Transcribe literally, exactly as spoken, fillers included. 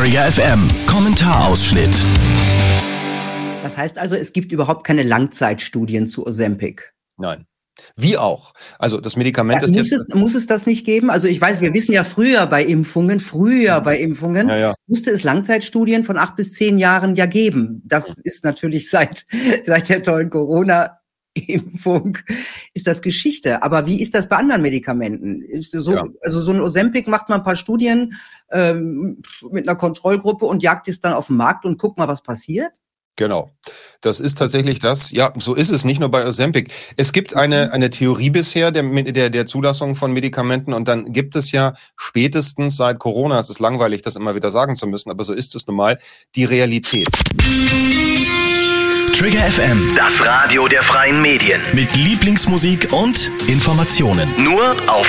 Trigger F M Kommentarausschnitt. Das heißt also, es gibt überhaupt keine Langzeitstudien zu Ozempic? Nein. Wie auch. Also das Medikament ja, ist muss jetzt... Es, muss es das nicht geben? Also ich weiß, wir wissen ja früher bei Impfungen, früher bei Impfungen, ja, ja. musste es Langzeitstudien von acht bis zehn Jahren ja geben. Das ist natürlich seit, seit der tollen Corona-Impfung ist das Geschichte. Aber wie ist das bei anderen Medikamenten? Ist so, ja. Also so ein Ozempic macht man ein paar Studien ähm, mit einer Kontrollgruppe und jagt es dann auf den Markt und guckt mal, was passiert? Genau. Das ist tatsächlich das. Ja, so ist es nicht nur bei Ozempic. Es gibt eine, eine Theorie bisher der, der, der Zulassung von Medikamenten und dann gibt es ja spätestens seit Corona, es ist langweilig, das immer wieder sagen zu müssen, aber so ist es nun mal, die Realität. Trigger F M, das Radio der freien Medien. Mit Lieblingsmusik und Informationen. Nur auf